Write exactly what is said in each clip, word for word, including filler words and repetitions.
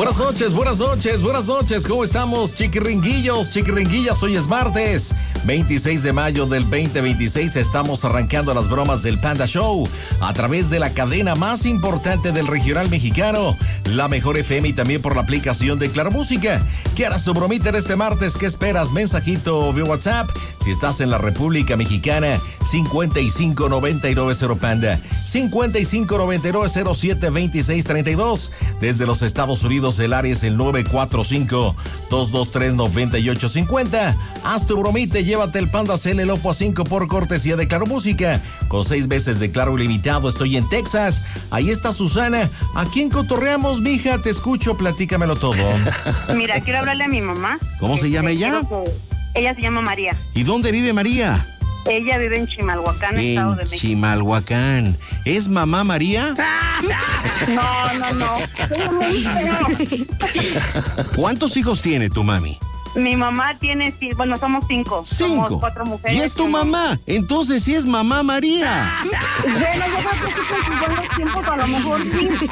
Buenas noches, buenas noches, buenas noches. ¿Cómo estamos, chiquiringuillos, chiquiringuillas? Hoy es martes, veintiséis de mayo del veinte veintiséis. Estamos arrancando las bromas del Panda Show a través de la cadena más importante del regional mexicano, la Mejor F M, y también por la aplicación de Claro Música. ¿Qué harás tu bromita en este martes? ¿Qué esperas? Mensajito vía WhatsApp. Si estás en la República Mexicana, cincuenta y cinco noventa y nueve cero Panda, cincuenta y cinco noventa y nueve cero siete veintiséis treinta y dos. Desde los Estados Unidos, el área es el nueve cuatro cinco, dos dos tres, nueve ocho cinco cero. Haz tu bromita y llévate el Panda C L Lopo a cinco por cortesía de Claro Música. Con seis veces de Claro Ilimitado. Estoy en Texas. Ahí está Susana. ¿A quién cotorreamos, mija? Te escucho, platícamelo todo. Mira, quiero hablarle a mi mamá. ¿Cómo se llama ella? Ella se llama María. ¿Y dónde vive María? Ella vive en Chimalhuacán, en Estado de México. Chimalhuacán. ¿Es mamá María? No, no, no. ¿Cuántos hijos tiene tu mami? Mi mamá tiene, bueno, somos cinco. Cinco. Somos cuatro mujeres. ¿Y es tu mamá? Entonces sí es mamá María. Bueno, yo creo que sí, con los tiempos a lo mejor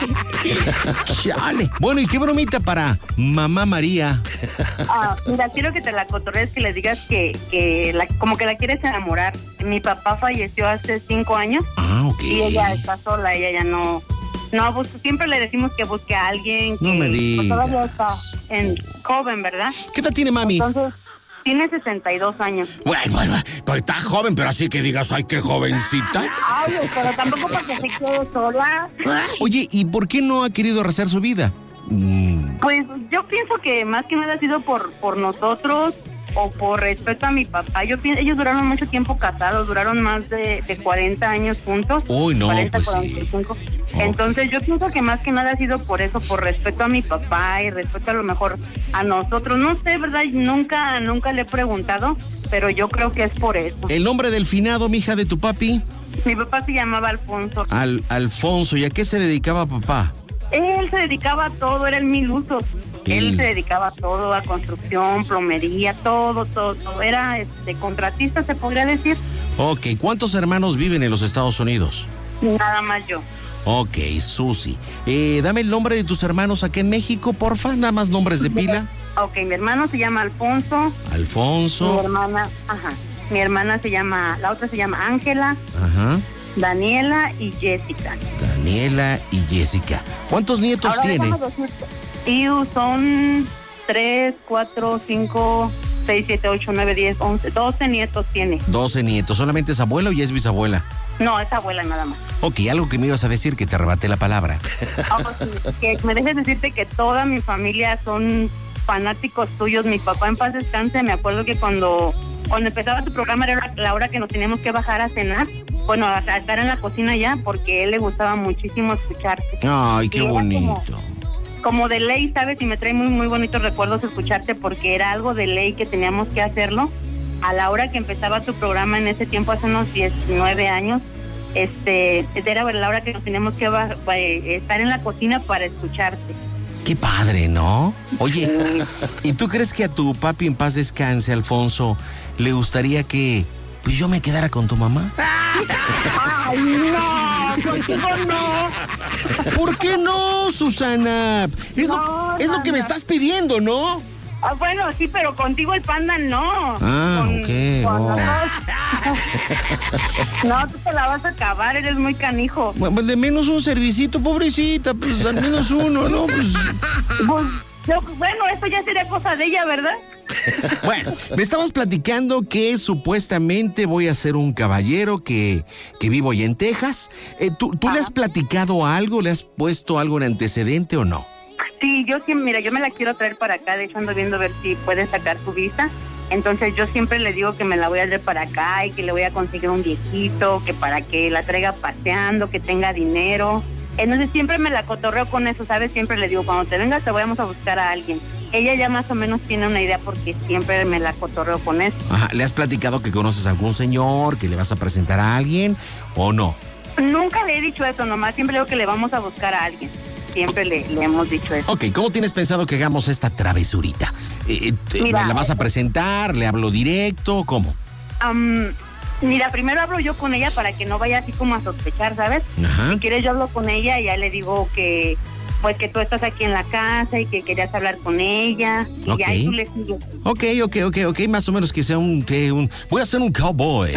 sí. Chale. Bueno, ¿y qué bromita para mamá María? Ah, mira, quiero que te la cotorrees, que le digas que, que la, como que la quieres enamorar. Mi papá falleció hace cinco años. Ah, ok. Y ella está sola, ella ya no... No, busca, siempre le decimos que busque a alguien que no me digas. Pues, todavía está en joven, ¿verdad? ¿Qué edad tiene mami? Entonces, tiene sesenta y dos años. Bueno, bueno, pues está joven, pero así que digas, ay, qué jovencita. Ay, pero tampoco para que se quede sola. Oye, ¿y por qué no ha querido rezar su vida? Mm. Pues yo pienso que más que nada ha sido por, por nosotros o por respeto a mi papá. Yo pienso, ellos duraron mucho tiempo casados, duraron más de, de cuarenta años juntos. Uy, no, cuarenta, pues cuarenta y cinco. sí. Entonces yo pienso que más que nada ha sido por eso, por respeto a mi papá y respeto a lo mejor a nosotros. No sé, ¿verdad? Nunca, nunca le he preguntado, pero yo creo que es por eso. ¿El nombre del finado, mija, de tu papi? Mi papá se llamaba Alfonso. Al, Alfonso, ¿y a qué se dedicaba papá? Él se dedicaba a todo, era el mil usos. ¿Y? Él se dedicaba a todo, a construcción, plomería, todo, todo, todo. Era este, contratista, se podría decir. Ok, ¿cuántos hermanos viven en los Estados Unidos? Nada más yo. Ok, Susi. Eh, dame el nombre de tus hermanos aquí en México, porfa, nada más nombres de pila. Ok, mi hermano se llama Alfonso. Alfonso. Mi hermana, ajá. Mi hermana se llama, la otra se llama Ángela. Ajá. Daniela y Jessica. Daniela y Jessica. ¿Cuántos nietos Ahora, tiene? Y son tres, cuatro, cinco, seis, siete, ocho, nueve, diez, once, doce nietos tiene. doce nietos. ¿Solamente es abuela o ya es bisabuela? No, es abuela nada más. Ok, algo que me ibas a decir, que te arrebaté la palabra. Oh, sí, que me dejes decirte que toda mi familia son fanáticos tuyos. Mi papá en paz descanse, me acuerdo que cuando, cuando empezaba tu programa era la hora que nos teníamos que bajar a cenar. Bueno, a estar en la cocina ya, porque a él le gustaba muchísimo escucharte. Ay, qué bonito. Como, como de ley, ¿sabes? Y me trae muy, muy bonitos recuerdos escucharte, porque era algo de ley que teníamos que hacerlo. A la hora que empezaba tu programa en ese tiempo, hace unos diecinueve años, este, era la hora que nos teníamos que va, va, estar en la cocina para escucharte. Qué padre, ¿no? Oye, ¿y tú crees que a tu papi en paz descanse, Alfonso, le gustaría que pues yo me quedara con tu mamá? ¡Ay, no! ¡Contigo no! ¿Por qué no, Susana? Es, no, lo, es no, lo que no. me estás pidiendo, ¿no? Ah, bueno, sí, pero contigo el Panda no. Ah, con, ok. Con Oh. No, tú te la vas a acabar, eres muy canijo. Bueno, de menos un servicito, pobrecita, pues al menos uno, ¿no? Pues... Pues, yo, bueno, eso ya sería cosa de ella, ¿verdad? Bueno, me estabas platicando que supuestamente voy a ser un caballero que, que vivo allá en Texas. Eh, ¿Tú, tú le has platicado algo? ¿Le has puesto algo en antecedente o no? Sí, yo sí, mira, yo me la quiero traer para acá, de hecho ando viendo a ver si puede sacar su visa. Entonces yo siempre le digo que me la voy a traer para acá y que le voy a conseguir un viejito, que para que la traiga paseando, que tenga dinero. Entonces siempre me la cotorreo con eso, ¿sabes? Siempre le digo, cuando te vengas te vamos a buscar a alguien. Ella ya más o menos tiene una idea porque siempre me la cotorreo con eso. Ajá, ¿le has platicado que conoces a algún señor, que le vas a presentar a alguien o no? Nunca le he dicho eso, nomás siempre le digo que le vamos a buscar a alguien. Siempre le, le hemos dicho eso. Ok, ¿cómo tienes pensado que hagamos esta travesurita? Eh, eh, Mira, ¿La vas a presentar? ¿Le hablo directo? ¿Cómo? Um, mira, primero hablo yo con ella para que no vaya así como a sospechar, ¿sabes? Ajá. Si quieres yo hablo con ella y ya le digo que, pues que tú estás aquí en la casa y que querías hablar con ella. Y Ok. ya y tú le sigues. Ok, ok, ok, ok, más o menos que sea un... Que un voy a ser un cowboy.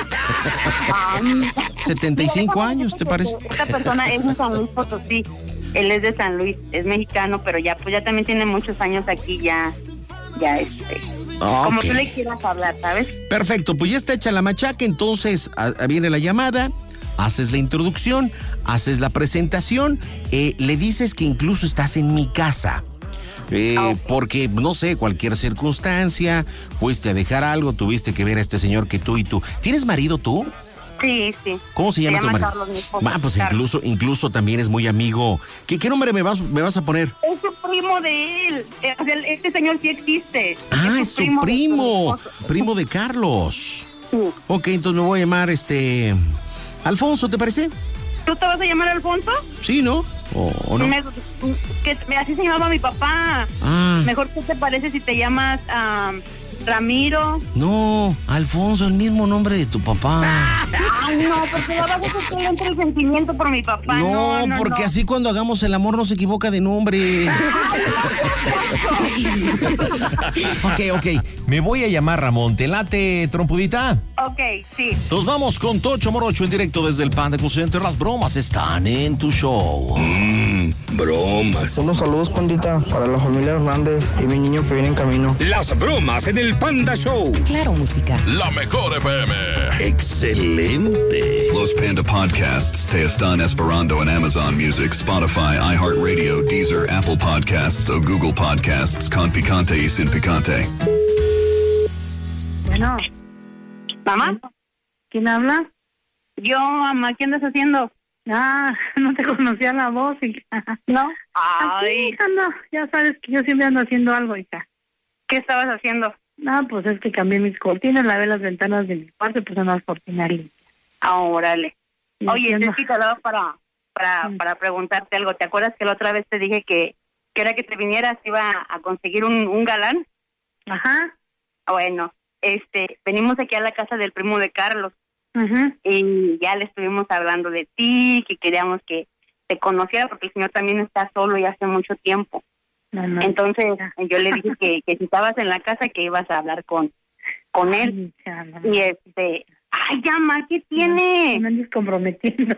setenta y cinco años, ¿te parece? Esta persona es de San Luis Potosí. Él es de San Luis, es mexicano, pero ya pues ya también tiene muchos años aquí, ya, ya este... Como Ok. tú le quieras hablar, ¿sabes? Perfecto, pues ya está hecha la machaca, entonces a, a viene la llamada, haces la introducción, haces la presentación, eh, le dices que incluso estás en mi casa. Eh, Ah, ok. Porque, no sé, cualquier circunstancia, fuiste a dejar algo, tuviste que ver a este señor que tú y tú. ¿Tienes marido tú? Sí, sí. ¿Cómo se llama tu marido? Carlos, mi esposo. Ah, pues Carlos. incluso, incluso también es muy amigo. ¿Qué, qué nombre me vas, me vas a poner? Es su primo de él. Eh, o sea, este señor sí existe. Ah, es su de- primo, de su esposo. primo de Carlos. Sí. Ok, entonces me voy a llamar este... Alfonso, ¿te parece? ¿Tú te vas a llamar Alfonso? Sí, ¿no? ¿O, o no? Me- que, me- así se llamaba mi papá. Ah, Mejor, ¿qué te parece si te llamas ah, Ramiro? no, Alfonso, el mismo nombre de tu papá. Ay, no, porque la verdad es que le entra el sentimiento por mi papá. No, No, no, porque no. así cuando hagamos el amor no se equivoca de nombre. Ok, ok. Me voy a llamar Ramón. ¿Te late, trompudita? Ok, sí. Nos vamos con Tocho Morocho en directo desde el Panda Cool Center. Las bromas están en tu show. Mmm, bromas. Unos saludos, pandita, para la familia Hernández y mi niño que viene en camino. Las bromas en el Panda Show. Claro, música. La mejor F M. Excelente. Los Panda Podcasts te están esperando en Amazon Music, Spotify, iHeartRadio, Deezer, Apple Podcasts o Google Podcasts con picante y sin picante. Bueno. ¿Mamá? ¿Quién habla? Yo, mamá. ¿Qué andas haciendo? Ah, no te conocía la voz, hija. ¿No? Aquí, Ay, hija, no, ya sabes que yo siempre ando haciendo algo, hija. ¿qué estabas haciendo? Ah, pues es que cambié mis cortinas, lavé las ventanas de mi cuarto y puse unas cortinas limpias. Ah, órale. Y Oye, ando- te he hablado para, para, Mm. para preguntarte algo. ¿Te acuerdas que la otra vez te dije que, que ahora que te vinieras iba a conseguir un, un galán? Ajá. Bueno, este, venimos aquí a la casa del primo de Carlos Ajá. y ya le estuvimos hablando de ti, que queríamos que te conociera porque el señor también está solo y hace mucho tiempo. No, no. Entonces ya. yo le dije que, que si estabas en la casa que ibas a hablar con, con él. Ay, hija, no, Y este, ay, llama, ¿qué tiene? No me andes comprometiendo.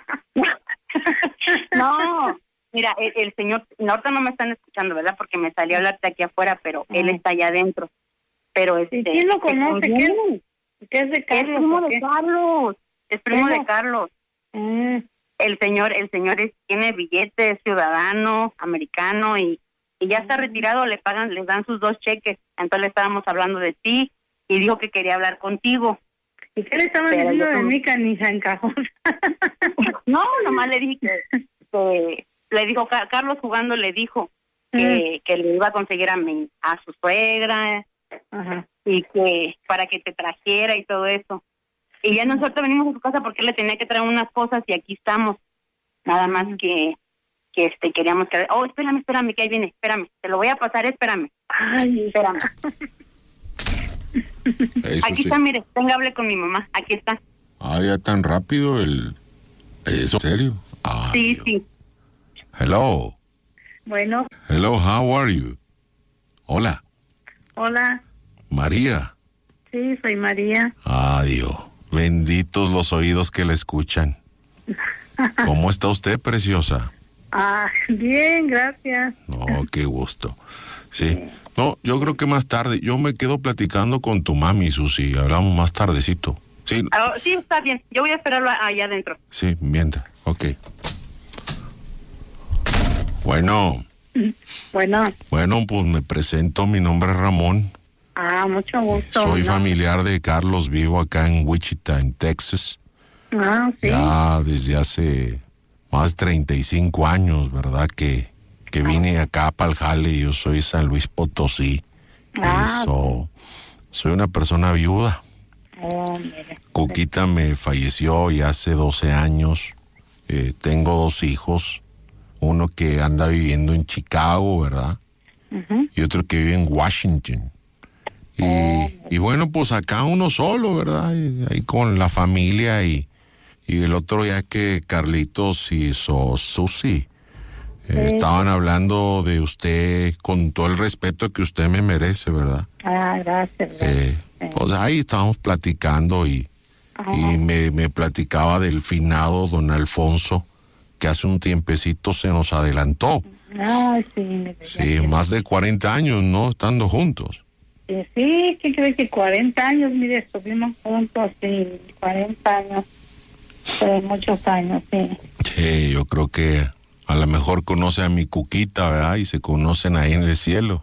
No, mira, el, el señor, no, ahorita no me están escuchando, ¿verdad? Porque me salió a hablarte aquí afuera, pero Ah. él está allá adentro. Pero este, ¿Y quién lo te conoce? ¿Qué conviene. es? ¿Qué es de Es Carlos? primo o de qué? Carlos, es primo ¿Cómo? de Carlos. Ah, El señor, el señor es- tiene billete, es ciudadano, americano y, y ya está retirado, le pagan, les dan sus dos cheques. Entonces le estábamos hablando de ti y dijo que quería hablar contigo. ¿Y qué le estaban Pero diciendo yo de como- mí, canija, en cajón? No, nomás le dije que, que- le dijo Ca- Carlos jugando le dijo que, que le iba a conseguir a mi a su suegra Ajá. y que para que te trajera y todo eso. Y ya nosotros venimos a su casa porque él le tenía que traer unas cosas y aquí estamos. Nada más que que este queríamos que oh, espérame, espérame que ahí viene, espérame. Te lo voy a pasar, espérame. Ay, Espérame. Eso Aquí sí. está, mire, venga, hable con mi mamá. Aquí está. Ah, ya tan rápido el... ¿Eso en serio? Ah, Sí, Dios. sí. Hello. bueno, Hello, how are you? Hola, hola. María. Sí, soy María. Adiós. Benditos los oídos que le escuchan. ¿Cómo está usted, preciosa? Ah, bien, gracias. No, qué gusto. Sí. No, yo creo que más tarde. Yo me quedo platicando con tu mami, Susi. Hablamos más tardecito. Sí, Ah, sí, está bien. Yo voy a esperarlo allá adentro. sí, mientras. Ok. Bueno, Bueno, bueno, pues me presento. Mi nombre es Ramón. ah, mucho gusto. Soy ¿no? familiar de Carlos. Vivo acá en Wichita, en Texas. Ah, sí. Ya desde hace más de treinta y cinco años, ¿verdad? Que, que vine acá para el jale. Yo soy San Luis Potosí. Ah, Eso, soy una persona viuda. Oh, mire. Cuquita me falleció ya hace doce años. Eh, tengo dos hijos. Uno que anda viviendo en Chicago, ¿verdad? Ujú. Y otro que vive en Washington. Y, y bueno, pues acá uno solo, ¿verdad? Y ahí con la familia y, y el otro ya que Carlitos y so, Susi Eh, estaban hablando de usted con todo el respeto que usted me merece, ¿verdad? Ah, gracias. gracias. Eh, pues ahí estábamos platicando y, y me, me platicaba del finado don Alfonso, que hace un tiempecito se nos adelantó. Ah, sí. Me Sí, más de cuarenta años, ¿no? Estando juntos. Sí, sí, ¿qué crees que cuarenta años? Mire, estuvimos juntos, sí, cuarenta años. Pero muchos años, sí. Sí, yo creo que a lo mejor conoce a mi Cuquita, ¿verdad? Y se conocen ahí en el cielo.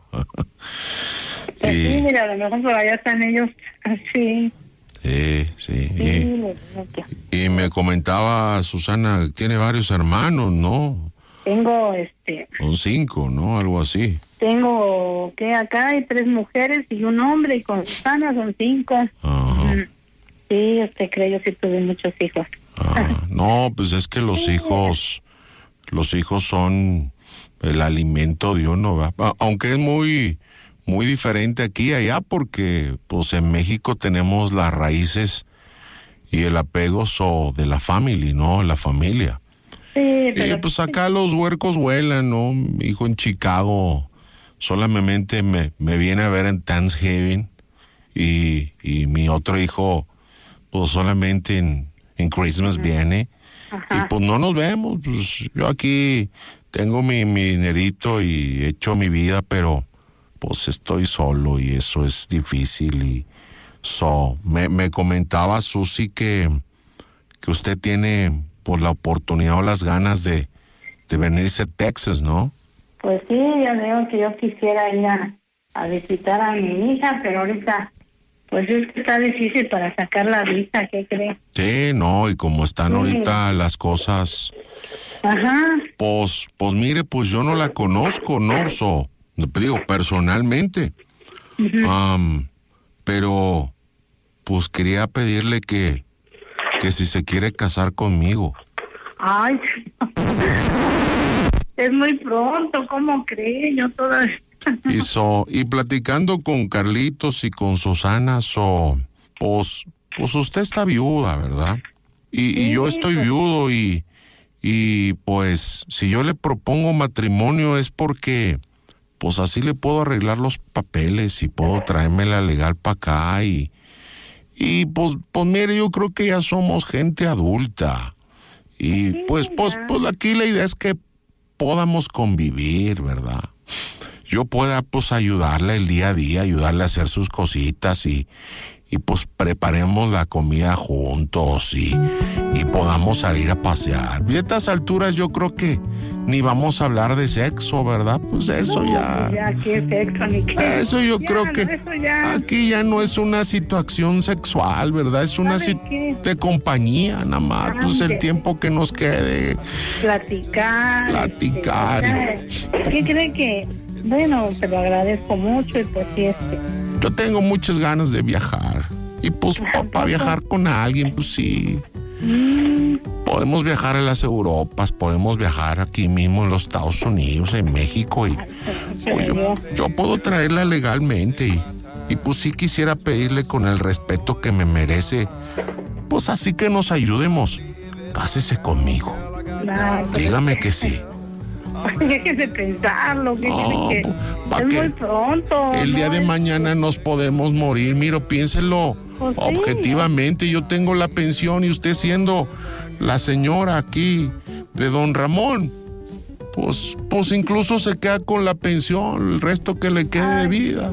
Pues y, sí, mira, a lo mejor por allá están ellos, sí. sí, sí. Sí, Y, les digo que- y me comentaba Susana, tiene varios hermanos, ¿no? Tengo, este, Son cinco, ¿no? Algo así. tengo, que acá hay tres mujeres y un hombre, y con Susana son cinco. Ajá. Mm, sí, usted cree, yo sí tuve muchos hijos. Ah, no, pues es que los hijos, los hijos son el alimento de uno, ¿verdad? A- Aunque es muy, muy diferente aquí y allá, porque pues en México tenemos las raíces y el apego so, de la familia, ¿no? La familia. Sí, Y pero pues acá los huercos vuelan, ¿no? Mi hijo en Chicago solamente me, me viene a ver en Thanksgiving y, y mi otro hijo pues solamente en, en Christmas viene. Y pues no nos vemos, pues yo aquí tengo mi, mi dinerito y he hecho mi vida, pero pues estoy solo y eso es difícil. Y so, me, me comentaba Susi que, que usted tiene pues la oportunidad o las ganas de, de venirse a Texas, ¿no? pues sí, ya veo que yo quisiera ir a, a visitar a mi hija, pero ahorita, pues es que está difícil para sacar la visa, ¿qué cree? Sí, no, y como están Sí. ahorita las cosas, Ajá, pues, pues mire, pues yo no la conozco, ¿no? So, digo, personalmente. Am, pero, pues quería pedirle que, que si se quiere casar conmigo. ay, es muy pronto, ¿cómo cree? Yo todavía... Y, so, y platicando con Carlitos y con Susana, so, pues, pues usted está viuda, ¿verdad? Y, y yo estoy viudo y, y pues si yo le propongo matrimonio es porque pues así le puedo arreglar los papeles y puedo traérmela legal para acá y, y pues, pues mire, yo creo que ya somos gente adulta y pues, pues, pues aquí la idea es que podamos convivir, ¿verdad? Yo pueda pues ayudarle el día a día, ayudarle a hacer sus cositas y, y pues preparemos la comida juntos y, y podamos salir a pasear. Y a estas alturas yo creo que ni vamos a hablar de sexo, ¿verdad? Pues eso ya... Ya, qué sexo, ni qué. Eso yo Ya, creo no, que eso ya. aquí ya no es una situación sexual, ¿verdad? Es una ¿Sabe sit- qué? de compañía nada más, pues el Ande. tiempo que nos quede. Platicar. Platicar. este, ¿Qué cree que? Bueno, te lo agradezco mucho y pues sí, este... Yo tengo muchas ganas de viajar. Y pues para viajar con alguien, pues sí. Podemos viajar a las Europas, podemos viajar aquí mismo en los Estados Unidos, en México. Y pues yo, yo puedo traerla legalmente. Y, y pues sí quisiera pedirle con el respeto que me merece. Pues así que nos ayudemos. Cásese conmigo. No, pues, Dígame que sí. déjese pensarlo, ¿qué No, cree que? ¿pa' Es qué? muy pronto. El día ¿no? de mañana nos podemos morir. Miro, piénselo Pues sí. objetivamente. Yo tengo la pensión y usted siendo la señora aquí de don Ramón, pues, pues incluso se queda con la pensión, el resto que le quede de vida.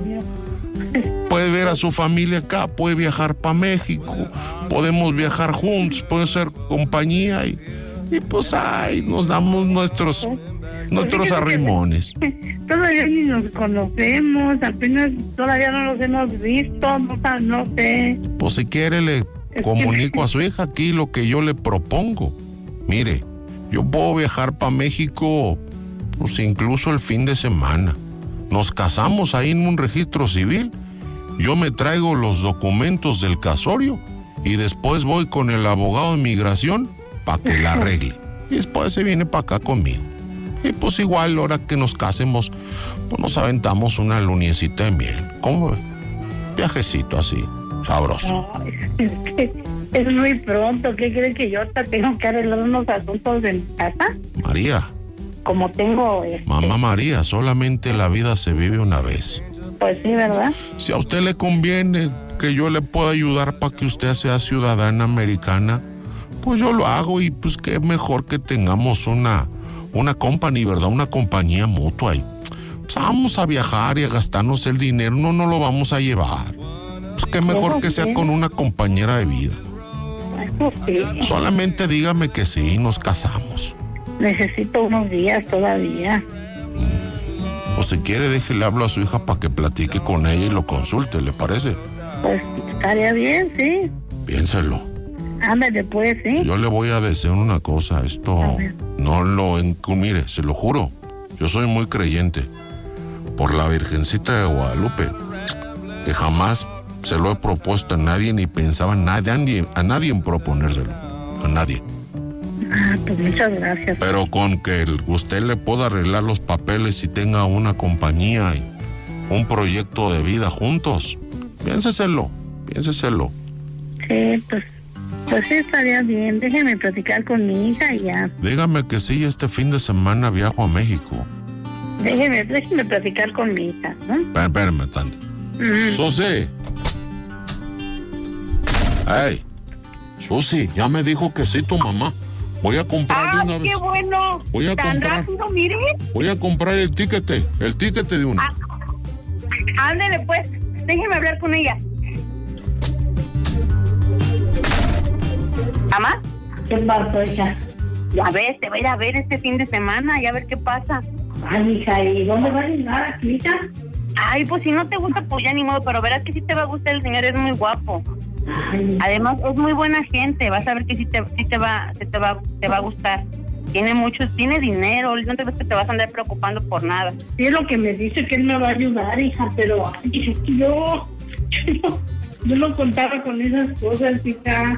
Puede ver a su familia acá, puede viajar para México, podemos viajar juntos, puede ser compañía y, y pues ay, nos damos nuestros, nuestros fíjese que- arrimones. Todavía ni nos conocemos, apenas todavía no nos hemos visto, no, sa- no sé. Pues si quiere le comunico a su hija aquí lo que yo le propongo. Mire, yo puedo viajar para México pues incluso el fin de semana. Nos casamos ahí en un registro civil. Yo me traigo los documentos del casorio y después voy con el abogado de migración para que la arregle. Y después se viene para acá conmigo. Y pues igual, ahora que nos casemos, pues nos aventamos una luniecita de miel. ¿Cómo ve? Viajecito así, sabroso. No, es que es muy pronto. ¿Qué cree que yo ahorita tengo que arreglar unos asuntos de mi casa? María, como tengo... Este, Mamá María, solamente la vida se vive una vez. Pues sí, ¿verdad? Si a usted le conviene que yo le pueda ayudar para que usted sea ciudadana americana, pues yo lo hago y pues qué mejor que tengamos una, una company, ¿verdad? Una compañía mutua y pues vamos a viajar y a gastarnos el dinero, no no lo vamos a llevar. Pues qué mejor que sea con una compañera de vida. Eso sí. Solamente dígame que sí, nos casamos. Necesito unos días todavía. O si quiere, déjele hablo a su hija para que platique con ella y lo consulte, ¿le parece? Pues estaría bien, sí. Piénselo. Ándale, pues, sí. Yo le voy a desear una cosa, esto no lo... Mire, se lo juro, yo soy muy creyente por la Virgencita de Guadalupe, que jamás se lo he propuesto a nadie ni pensaba en nadie, a nadie, a nadie en proponérselo, a nadie. Ah, pues muchas gracias. Pero con que el, usted le pueda arreglar los papeles y tenga una compañía y un proyecto de vida juntos, piénseselo, piénseselo. Sí, pues, pues sí estaría bien. Déjeme platicar con mi hija y ya. Dígame que sí, este fin de semana viajo a México. Déjeme, déjeme platicar con mi hija, ¿no? Espérame, espérame tanto. Mm. Susi. Hey, Susi, ya me dijo que sí tu mamá. Voy a comprar ¡Ah, de una qué vez. bueno! Voy a Tan comprar. rápido, mire. Voy a comprar el tiquete, el tiquete de una. Ah, ándele, pues. Déjeme hablar con ella. ¿Mamá? ¿Qué pasó, hija? Ya ves, te voy a ir a ver este fin de semana y a ver qué pasa. Ay, hija, ¿y dónde va a llegar aquí, hija? Ay, pues si no te gusta, pues ya ni modo, pero verás que sí te va a gustar, el señor es muy guapo. Ay, Además, es muy buena gente, vas a ver que sí te, sí te va, se te va, te va a gustar. Tiene muchos, tiene dinero, no te ves que te vas a andar preocupando por nada. sí es lo que me dice que él me va a ayudar, hija, pero ay, yo, yo, yo no contaba con esas cosas, hija.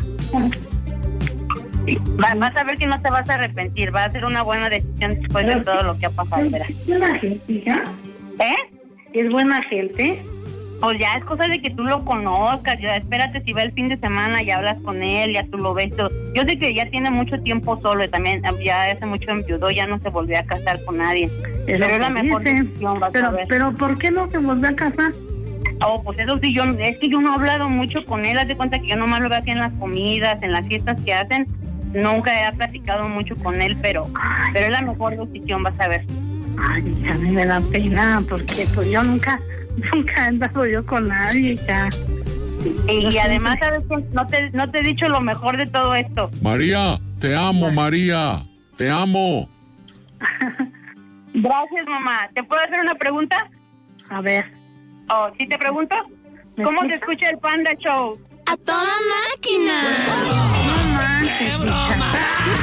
Va- vas a ver que no te vas a arrepentir, va a ser una buena decisión después de todo lo que ha pasado, verás. Es buena gente, hija. ¿Eh? Es buena gente. Pues ya es cosa de que tú lo conozcas, ya espérate si va el fin de semana y hablas con él, ya tú lo ves todo. Yo sé que ya tiene mucho tiempo solo y también ya hace mucho enviudó, ya no se volvió a casar con nadie. Es Pero lo es la que mejor dice. decisión, vas pero, a ver. pero, ¿por qué no se volvió a casar? Oh, pues eso sí, yo, es que yo no he hablado mucho con él, haz de cuenta que yo nomás lo veo aquí en las comidas, en las fiestas que hacen, nunca he platicado mucho con él, pero, pero es la mejor decisión, vas a ver. Ay, hija, a mí me da pena, porque pues yo nunca, nunca he andado yo con nadie, hija. Y, y además, ¿sabes qué? No te, no te he dicho lo mejor de todo esto. María, te amo, María, te amo. Gracias, mamá. ¿Te puedo hacer una pregunta? A ver. Oh, ¿sí te pregunto? ¿Cómo se escucha el Panda Show? ¡A toda máquina! No manches, hija.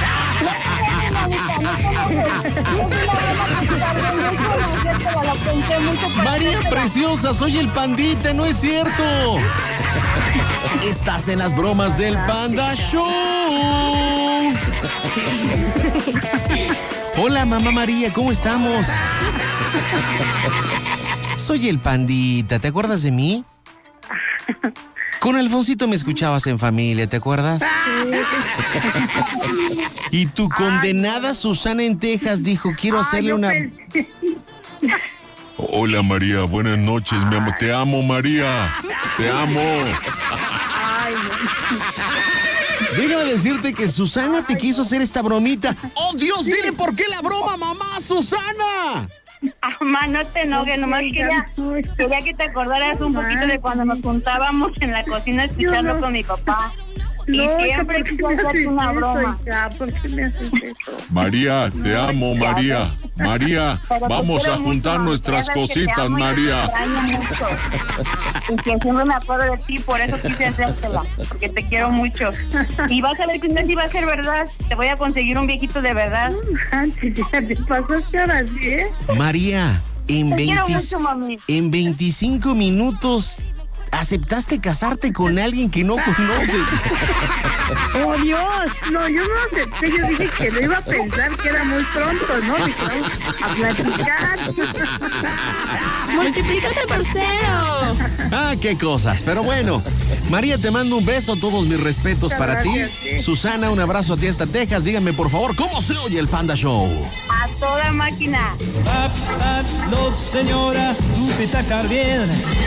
María preciosa, soy el Pandita, no es cierto. Estás en las bromas del Panda Show. Hola, mamá María, ¿cómo estamos? Soy el Pandita, ¿te acuerdas de mí? Con Alfonsito me escuchabas en Familia, ¿te acuerdas? Y tu condenada Susana en Texas dijo, quiero hacerle yo una... pensé- Hola, María, buenas noches, mi amor. Te amo, María, te amo. Déjame decirte que Susana te quiso hacer esta bromita. ¡Oh, Dios! Dile por qué la broma, mamá, Susana. Mamá, no te enojes, nomás quería, quería que te acordaras un poquito de cuando nos juntábamos en la cocina a escucharlo Yo no- con mi papá. Y No, siempre ¿por qué quise me hacerte haces una eso, broma. hija? ¿Por qué me haces eso? María, te amo, María. María, Pero te vamos quiero a juntar mucho, nuestras sabes que te cositas, amo y te María. extraño mucho. Y que siempre me acuerdo de ti, por eso quise hacértela, porque te quiero mucho. Y vas a ver que un día sí va a ser verdad. Te voy a conseguir un viejito de verdad. Antes ya te pasaste ahora sí, ¿eh? María, en, Te quiero veinte mucho, mami. en veinticinco minutos aceptaste casarte con alguien que no conoces. ¡Oh, Dios! No, yo no acepté, yo dije que lo iba a pensar, que era muy pronto, ¿no? Dije, vamos a platicar. ¡Multiplícate por cero! Ah, qué cosas. Pero bueno, María, te mando un beso, todos mis respetos Muchas para gracias, ti. sí. Susana, un abrazo a ti hasta Texas. Díganme, por favor, ¿cómo se oye el Panda Show? A toda máquina. Up, up, look, señora, Lupita Carriera.